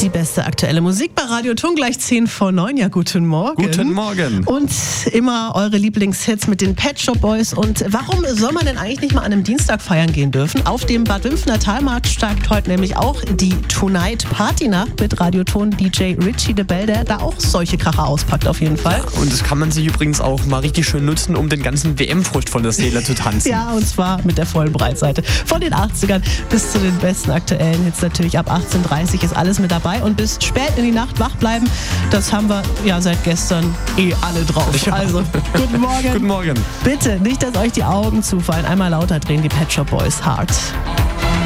Die beste aktuelle Musik bei Radio Ton, gleich 10 vor 9. Ja, guten Morgen. Guten Morgen. Und immer eure Lieblingshits mit den Pet Shop Boys. Und warum soll man denn eigentlich nicht mal an einem Dienstag feiern gehen dürfen? Auf dem Bad Wimpfener Talmarkt startet heute nämlich auch die Tonight Party-Nacht mit Radio Ton DJ Richie de Bell, der da auch solche Kracher auspackt auf jeden Fall. Und das kann man sich übrigens auch mal richtig schön nutzen, um den ganzen WM-Frust von der Seele zu tanzen. Ja, und zwar mit der vollen Breitseite. Von den 80ern bis zu den besten aktuellen Hits natürlich. Ab 18:30 ist alles mit dabei. Und bis spät in die Nacht wach bleiben, das haben wir ja seit gestern alle drauf. Ja. Also, guten Morgen. Guten Morgen. Bitte, nicht, dass euch die Augen zufallen. Einmal lauter drehen die Pet Shop Boys hart.